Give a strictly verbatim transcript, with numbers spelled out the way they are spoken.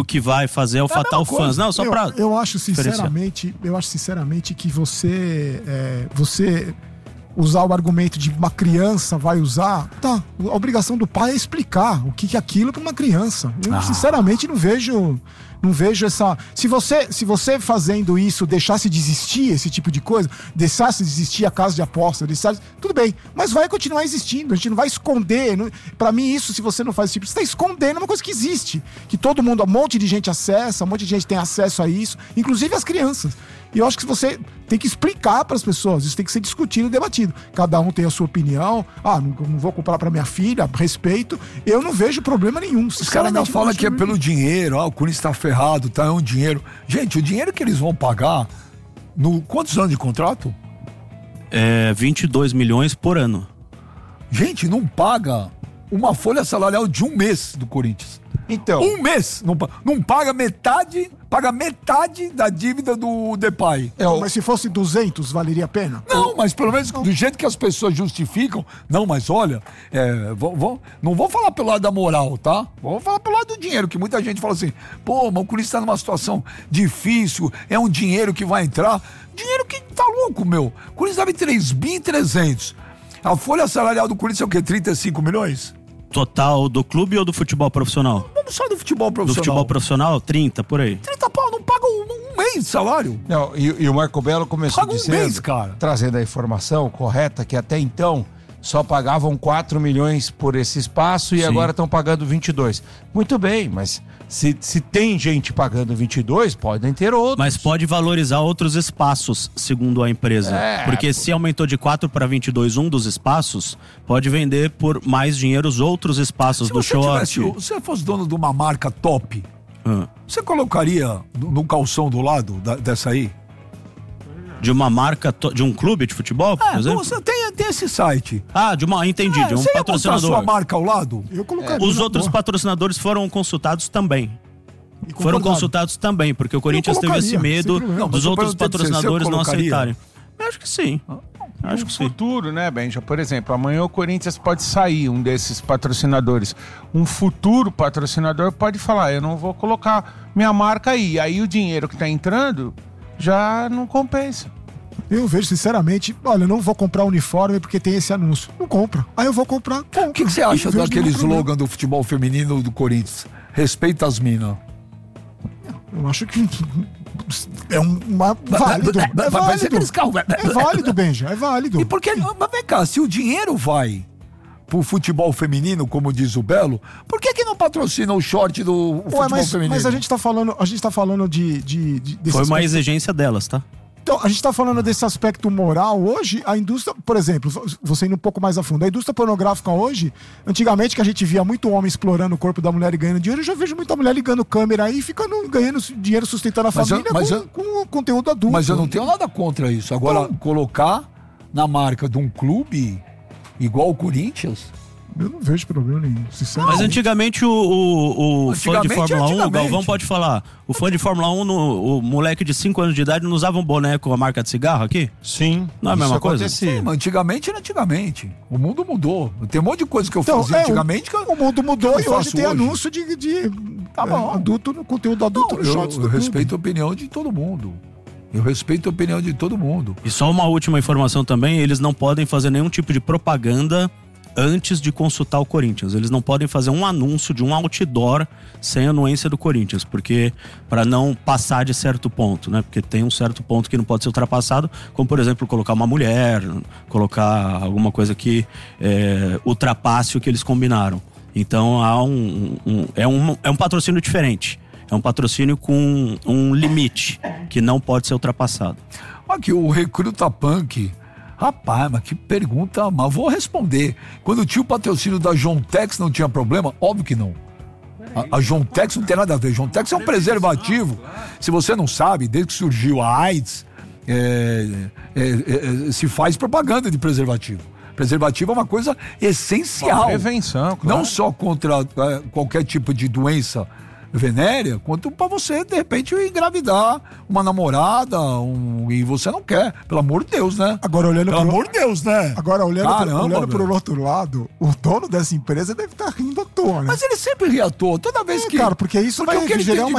que vai fazer é o é Fatal Fans. Não, só eu, pra... Eu acho sinceramente, eu acho sinceramente que você... É, você... usar o argumento de uma criança vai usar, tá, a obrigação do pai é explicar o que, que é aquilo para uma criança. Eu ah. sinceramente não vejo não vejo essa... Se você, se você fazendo isso deixasse de existir esse tipo de coisa, deixasse de existir a casa de aposta, deixasse, tudo bem, mas vai continuar existindo, a gente não vai esconder. Não, pra mim isso, se você não faz esse tipo, você tá escondendo uma coisa que existe, que todo mundo, um monte de gente acessa, um monte de gente tem acesso a isso, inclusive as crianças. E eu acho que você tem que explicar para as pessoas, isso tem que ser discutido e debatido. Cada um tem a sua opinião. Ah, não, não vou comprar para minha filha, respeito. Eu não vejo problema nenhum. Os caras ainda falam que é pelo dinheiro, ah, o Corinthians tá ferrado, tá, é um dinheiro. Gente, o dinheiro que eles vão pagar, no quantos anos de contrato? É vinte e dois milhões por ano. Gente, não paga uma folha salarial de um mês do Corinthians. Então. Um mês. Não, não paga metade, paga metade da dívida do Depay. É, mas se fosse duzentos, valeria a pena? Não, mas pelo menos do jeito que as pessoas justificam. Não, mas olha, é, vou, vou, não vou falar pelo lado da moral, tá? Vou falar pelo lado do dinheiro, que muita gente fala assim, pô, mas o Corinthians tá numa situação difícil, é um dinheiro que vai entrar. Dinheiro que tá louco, meu. O Corinthians deve três bilhões e trezentos. A folha salarial do Corinthians é o quê? trinta e cinco milhões? Total do clube ou do futebol profissional? Vamos só do futebol profissional. Do futebol profissional, trinta, por aí. trinta pau, não paga um, um mês de salário. Não, e, e o Marco Belo começou paga dizendo, um mês, cara. trazendo a informação correta, que até então só pagavam quatro milhões por esse espaço e Sim. agora estão pagando vinte e dois. Muito bem, mas se, se tem gente pagando vinte e dois, podem ter outros. Mas pode valorizar outros espaços, segundo a empresa. É, Porque se aumentou de quatro para vinte e dois um dos espaços, pode vender por mais dinheiro os outros espaços se do shopping. Se você fosse dono de uma marca top, hum. você colocaria no, no calção do lado da, dessa aí? De uma marca, de um clube de futebol, por é, exemplo? Você tem, tem esse site. Ah, de uma, entendi, é, de um você patrocinador. Você ia sua marca ao lado? Eu colocaria. Os outros boa. patrocinadores foram consultados também. Foram consultados também, porque o Corinthians teve esse medo não, dos outros patrocinadores não aceitarem. Eu acho que sim. Acho no que futuro, sim. né, Benja? Por exemplo, amanhã o Corinthians pode sair, um desses patrocinadores. Um futuro patrocinador pode falar, eu não vou colocar minha marca aí. Aí o dinheiro que tá entrando já não compensa. Eu vejo, sinceramente, olha, eu não vou comprar uniforme porque tem esse anúncio. Não compra. Aí eu vou comprar. O que, que você acha daquele slogan do futebol feminino do Corinthians? Respeita as minas. Eu acho que é um uma, válido. É válido. É válido, Benja, é válido. E porque, mas vem cá, se o dinheiro vai pro futebol feminino, como diz o Belo, por que que não patrocina o short do Ué, futebol mas, feminino? Mas a gente tá falando, a gente tá falando de... de, de Foi uma exigência delas, tá? Então, a gente tá falando desse aspecto moral hoje, a indústria, por exemplo, você indo um pouco mais a fundo, a indústria pornográfica hoje, antigamente que a gente via muito homem explorando o corpo da mulher e ganhando dinheiro, eu já vejo muita mulher ligando câmera aí e ficando ganhando dinheiro, sustentando a mas família eu, mas com, eu, com conteúdo adulto. Mas eu não tenho nada contra isso. Agora, então, colocar na marca de um clube igual o Corinthians... Eu não vejo problema nenhum, sinceramente. Mas antigamente o, o, o fã de Fórmula um, o Galvão pode falar, o fã de Fórmula um, no, o moleque de cinco anos de idade não usava um boné com a marca de cigarro aqui? Sim. Não é a mesma coisa? Sim, mas antigamente era antigamente. O mundo mudou. Tem um monte de coisa que eu então, fazia é, antigamente. Que eu, o mundo mudou e hoje tem hoje. anúncio de, de tá bom. É, adulto, no conteúdo adulto não, no shots eu, do eu clube. respeito a opinião de todo mundo. Eu respeito a opinião de todo mundo. E só uma última informação também, eles não podem fazer nenhum tipo de propaganda antes de consultar o Corinthians. Eles não podem fazer um anúncio de um outdoor sem anuência do Corinthians, porque para não passar de certo ponto, né? Porque tem um certo ponto que não pode ser ultrapassado, como por exemplo colocar uma mulher, colocar alguma coisa que é, ultrapasse o que eles combinaram. Então há um, um, é, um, é um patrocínio diferente. É um patrocínio com um limite que não pode ser ultrapassado. Aqui o Recruta Punk. Rapaz, mas que pergunta, mas vou responder. Quando tinha o patrocínio da Jontex não tinha problema? Óbvio que não. A, a Jontex não tem nada a ver. Jontex é um preservativo. Se você não sabe, desde que surgiu a AIDS, é, é, é, se faz propaganda de preservativo. Preservativo é uma coisa essencial. Uma prevenção, claro. Não só contra é, qualquer tipo de doença venérea, quanto pra você, de repente, engravidar uma namorada, um, e você não quer, pelo amor de Deus, né? Agora olhando pelo pro... amor de Deus, né? Agora olhando, Caramba, pro, olhando pro outro lado, o dono dessa empresa deve estar rindo à toa, né? Mas ele sempre ri à toa, toda vez é, que... cara, porque isso porque vai o que ele gerar tem uma